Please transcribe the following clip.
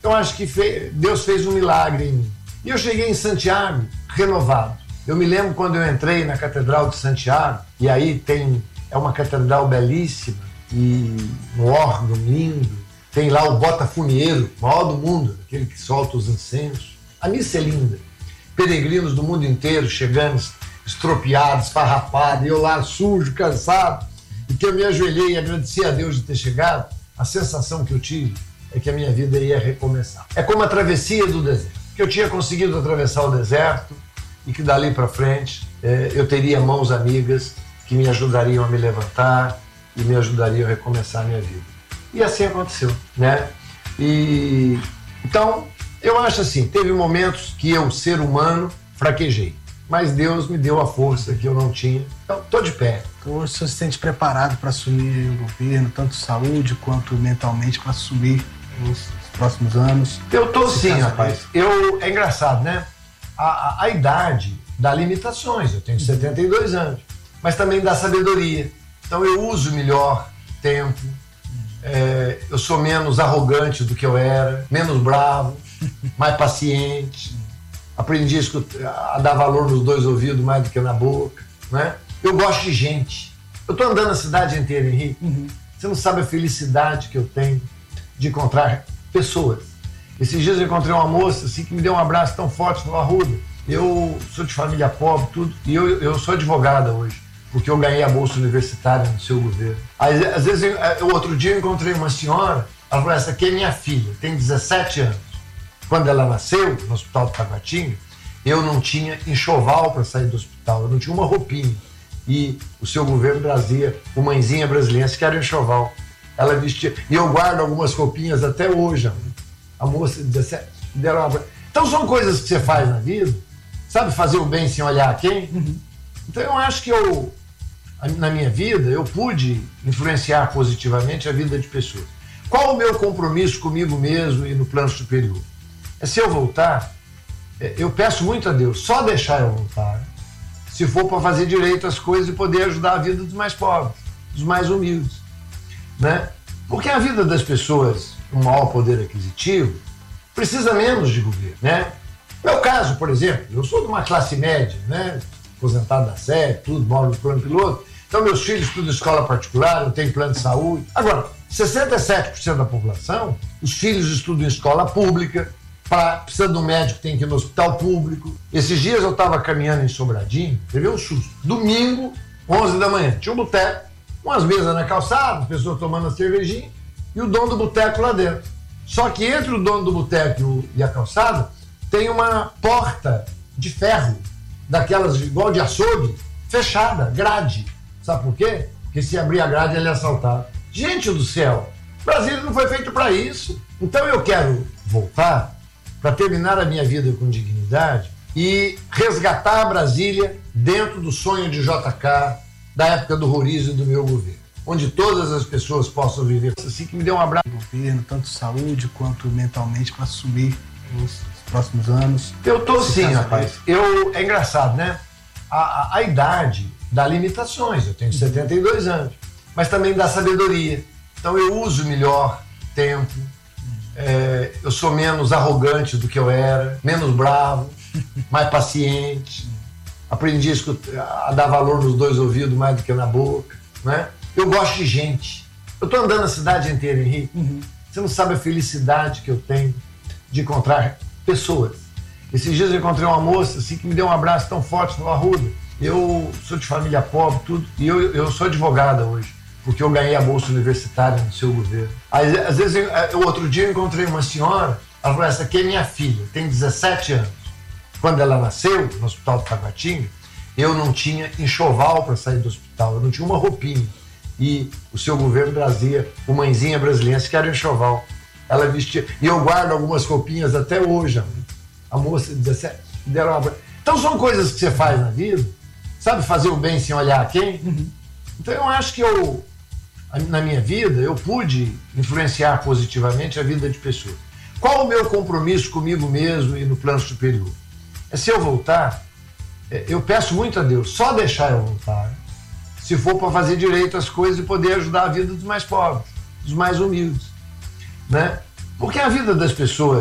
Então acho que Deus fez um milagre em mim. E eu cheguei em Santiago renovado. Eu me lembro quando eu entrei na Catedral de Santiago, e aí é uma catedral belíssima, e um órgão lindo, tem lá o bota-fumieiro, maior do mundo, aquele que solta os incensos. A missa é linda. Peregrinos do mundo inteiro chegando, estropiados, esfarrapados, e eu lá sujo, cansado, e que eu me ajoelhei e agradeci a Deus de ter chegado. A sensação que eu tive é que a minha vida ia recomeçar. É como a travessia do deserto, que eu tinha conseguido atravessar o deserto e que dali para frente eu teria mãos amigas que me ajudariam a me levantar e me ajudariam a recomeçar a minha vida. E assim aconteceu, né? Então, eu acho assim, teve momentos que eu, ser humano, fraquejei, mas Deus me deu a força que eu não tinha. Então, tô de pé. Hoje o senhor se sente preparado para assumir o governo, tanto saúde quanto mentalmente, para assumir nos próximos anos? Eu tô sim, rapaz. É engraçado, né? A idade dá limitações. Eu tenho 72 anos, mas também dá sabedoria. Então eu uso melhor tempo. Eu sou menos arrogante do que eu era, menos bravo, mais paciente. Aprendi a dar valor nos dois ouvidos mais do que na boca, né? Eu gosto de gente. Eu tô andando a cidade inteira, Henrique. Você não sabe a felicidade que eu tenho de encontrar pessoas. Esses dias eu encontrei uma moça assim, que me deu um abraço tão forte no Arruda. Eu sou de família pobre, tudo, e eu sou advogada hoje, porque eu ganhei a bolsa universitária no seu governo. Às vezes, outro dia eu encontrei uma senhora, ela falou, essa aqui é minha filha, tem 17 anos. Quando ela nasceu, no Hospital do Taguatinga, eu não tinha enxoval para sair do hospital, eu não tinha uma roupinha. E o seu governo trazia uma mãezinha brasileira, que era enxoval. Ela vestia, e eu guardo algumas roupinhas até hoje. A moça, 17, deram uma... Então são coisas que você faz na vida, sabe, fazer o bem sem olhar a quem. Então eu acho que na minha vida, eu pude influenciar positivamente a vida de pessoas. Qual o meu compromisso comigo mesmo e no plano superior? Se eu voltar, eu peço muito a Deus, só deixar eu voltar, se for para fazer direito às coisas e poder ajudar a vida dos mais pobres, dos mais humildes, né? Porque a vida das pessoas com maior poder aquisitivo precisa menos de governo, né? No meu caso, por exemplo, eu sou de uma classe média, né? Aposentado da SEP, tudo, moro no plano piloto. Então, meus filhos estudam escola particular, eu tenho plano de saúde. Agora, 67% da população, os filhos estudam em escola pública, precisa de um médico, tem que ir no hospital público. Esses dias eu estava caminhando em Sobradinho, teve um susto. Domingo, 11 da manhã, tinha um boteco, umas mesas na calçada, as pessoas tomando a cervejinha, e o dono do boteco lá dentro. Só que entre o dono do boteco e a calçada, tem uma porta de ferro, daquelas igual de açougue, fechada, grade. Sabe por quê? Porque se abrir a grade, ele é assaltado. Gente do céu, Brasília não foi feito para isso. Então eu quero voltar para terminar a minha vida com dignidade e resgatar a Brasília dentro do sonho de JK, da época do Rorizo e do meu governo, onde todas as pessoas possam viver. Assim que me deu um abraço. Governo, tanto saúde quanto mentalmente, para assumir nos próximos anos. Eu tô sim, rapaz. É engraçado, né? A idade dá limitações. Eu tenho 72 anos, mas também dá sabedoria. Então eu uso melhor tempo. Eu sou menos arrogante do que eu era, menos bravo, mais paciente. Aprendi a dar valor nos dois ouvidos mais do que na boca, né? Eu gosto de gente. Eu tô andando a cidade inteira, Henrique. Você não sabe a felicidade que eu tenho de encontrar pessoas. Esses dias eu encontrei uma moça assim, que me deu um abraço tão forte no Arruda. Eu sou de família pobre, tudo, e eu sou advogada hoje, porque eu ganhei a bolsa universitária no seu governo. Às vezes, outro dia eu encontrei uma senhora, ela falou, essa aqui é minha filha, tem 17 anos. Quando ela nasceu, no Hospital do Taguatinga, eu não tinha enxoval para sair do hospital, eu não tinha uma roupinha. E o seu governo trazia uma mãezinha brasileira, que era enxoval. Ela vestia, e eu guardo algumas roupinhas até hoje. A moça, 17, deram uma... Então são coisas que você faz na vida, sabe, fazer o bem sem olhar a quem. Então eu acho que na minha vida, eu pude influenciar positivamente a vida de pessoas. Qual o meu compromisso comigo mesmo e no plano superior? Se eu voltar, eu peço muito a Deus, só deixar eu voltar, se for para fazer direito às coisas e poder ajudar a vida dos mais pobres, dos mais humildes, né? Porque a vida das pessoas